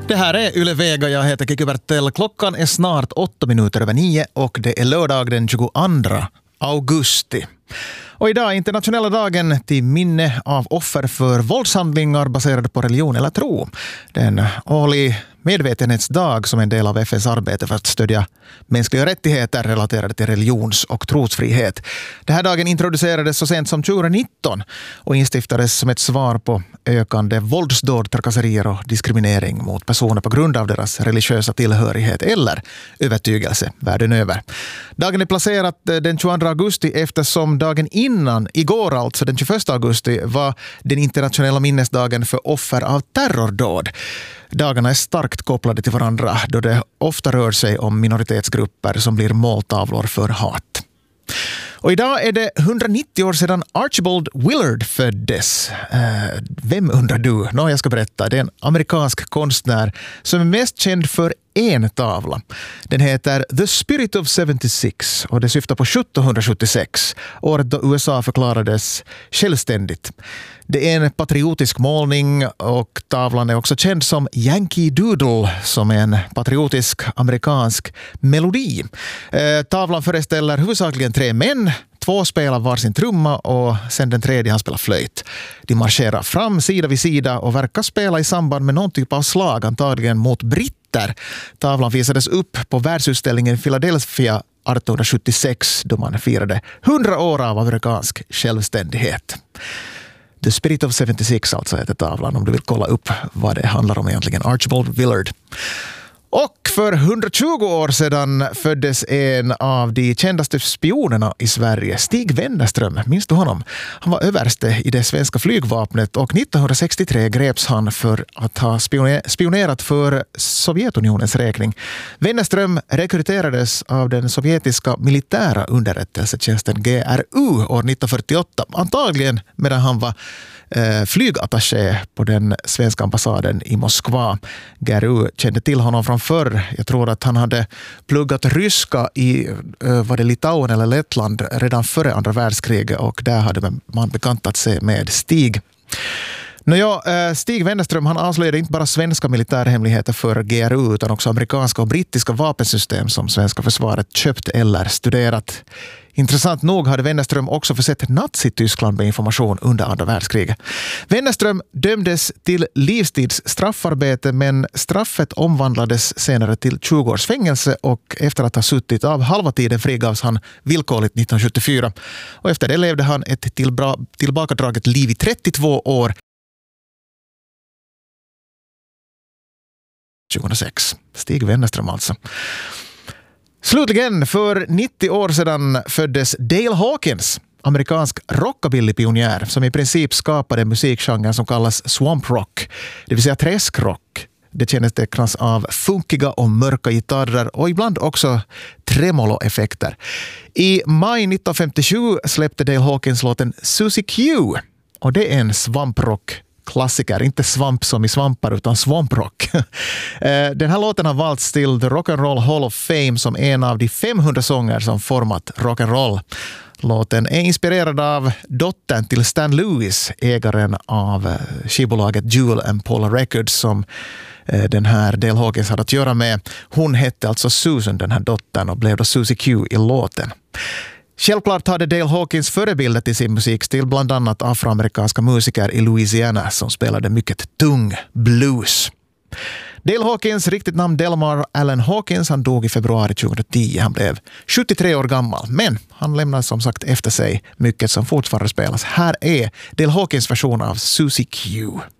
Det här är Yle Vega, jag heter Kiki Bertell. Klockan är snart 8:08 och det är lördag den 22 augusti. Och idag är internationella dagen till minne av offer för våldshandlingar baserade på religion eller tro. Det är en årlig medvetenhetsdag som en del av FNs arbete för att stödja mänskliga rättigheter relaterade till religions- och trosfrihet. Den här dagen introducerades så sent som 2019 och instiftades som ett svar på ökande våldsdåd, trakasserier och diskriminering mot personer på grund av deras religiösa tillhörighet eller övertygelse världen över. Dagen är placerad den 22 augusti eftersom dagen innan, igår alltså den 21 augusti, var den internationella minnesdagen för offer av terrordåd. Dagarna är starkt kopplade till varandra då det ofta rör sig om minoritetsgrupper som blir måltavlor för hat. Och idag är det 190 år sedan Archibald Willard föddes. Vem undrar du? Jag ska berätta. Det är en amerikansk konstnär som är mest känd för en tavla. Den heter The Spirit of 76 och det syftar på 1776, året då USA förklarades självständigt. Det är en patriotisk målning och tavlan är också känd som Yankee Doodle, som är en patriotisk amerikansk melodi. Tavlan föreställer huvudsakligen 3 män. 2 spelar varsin trumma och sen den tredje han spelar flöjt. De marscherar fram sida vid sida och verkar spela i samband med någon typ av slag, antagligen mot britter. Tavlan visades upp på världsutställningen i Philadelphia 1876 då man firade 100 år av amerikansk självständighet. The Spirit of 76 alltså heter tavlan om du vill kolla upp vad det handlar om egentligen. Archibald Willard. Och för 120 år sedan föddes en av de kändaste spionerna i Sverige, Stig Wennerström. Minns du honom? Han var överste i det svenska flygvapnet och 1963 greps han för att ha spionerat för Sovjetunionens räkning. Wennerström rekryterades av den sovjetiska militära underrättelsetjänsten GRU år 1948, antagligen medan han var flygattaché på den svenska ambassaden i Moskva. GRU kände till honom från förr. Jag tror att han hade pluggat ryska i var det Litauen eller Lettland redan före andra världskriget och där hade man bekantat sig med Stig. Stig Wennerström han avslöjade inte bara svenska militärhemligheter för GRU utan också amerikanska och brittiska vapensystem som svenska försvaret köpt eller studerat. Intressant nog hade Wennerström också försett Nazi-Tyskland med information under andra världskriget. Wennerström dömdes till livstids straffarbete men straffet omvandlades senare till 20 års fängelse och efter att ha suttit av halva tiden frigavs han villkorligt 1974. Och efter det levde han ett tillbakadraget liv i 32 år. 2006. Stig Wennerström alltså. Slutligen, för 90 år sedan föddes Dale Hawkins, amerikansk rockabilly-pionjär som i princip skapade musikgenren som kallas swamp rock, det vill säga träskrock. Det kännetecknas av funkiga och mörka gitarrer och ibland också tremolo-effekter. I maj 1957 släppte Dale Hawkins låten Susie Q och det är en svamprock klassiker, inte svamp som i svampar utan svamprock. Den här låten har valts till The Rock and Roll Hall of Fame som en av de 500 sånger som format rock and roll. Låten är inspirerad av dottern till Stan Lewis, ägaren av skivbolaget Jewel and Paula Records som den här Dale Hawkins hade att göra med. Hon hette alltså Susan, den här dottern, och blev då Susie Q i låten. Självklart hade Dale Hawkins förebilder till sin musikstil, bland annat afroamerikanska musiker i Louisiana som spelade mycket tung blues. Dale Hawkins, riktigt namn Delmar Allen Hawkins, han dog i februari 2010. Han blev 73 år gammal, men han lämnade som sagt efter sig mycket som fortfarande spelas. Här är Dale Hawkins version av Susie Q.